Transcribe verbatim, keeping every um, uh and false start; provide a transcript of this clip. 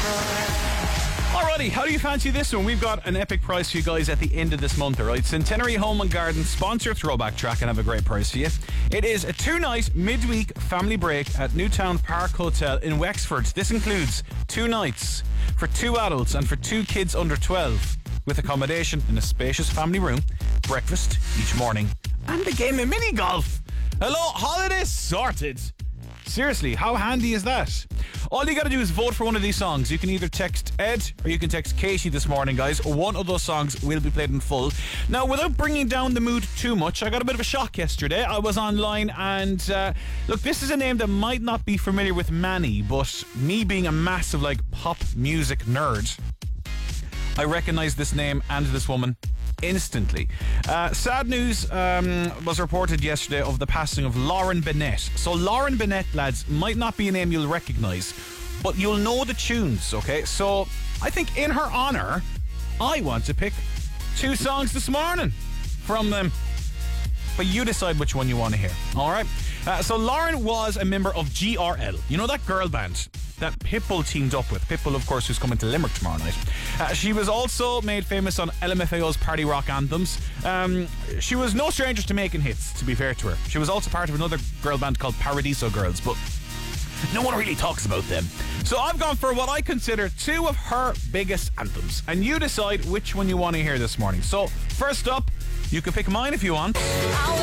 Alrighty, how do you fancy this one? We've got an epic prize for you guys at the end of this month, alright? Centenary Home and Garden sponsor Throwback Track and have a great prize for you. It is a two-night midweek family break at Newtown Park Hotel in Wexford. This includes two nights for two adults and for two kids under twelve, with accommodation in a spacious family room, breakfast each morning, and a game of mini golf. Hello, holidays sorted. Seriously, how handy is that? All you gotta do is vote for one of these songs. You can either text Ed or you can text Katie this morning, guys. One of those songs will be played in full. Now, without bringing down the mood too much, I got a bit of a shock yesterday. I was online and, uh, look, this is a name that might not be familiar with many, but me being a massive, like, pop music nerd, I recognise this name and this woman instantly. Uh, sad news um, was reported yesterday of the passing of Lauren Bennett. So Lauren Bennett, lads, might not be a name you'll recognise, but you'll know the tunes, okay? So I think in her honour, I want to pick two songs this morning from them. But you decide which one you want to hear, alright? Uh, so Lauren was a member of G R L. You know that girl band that Pitbull teamed up with. Pitbull, of course, who's coming to Limerick tomorrow night. Uh, she was also made famous on L M F A O's party rock anthems. Um, she was no stranger to making hits, to be fair to her. She was also part of another girl band called Paradiso Girls, but no one really talks about them. So I've gone for what I consider two of her biggest anthems, and you decide which one you want to hear this morning. So first up, you can pick mine if you want.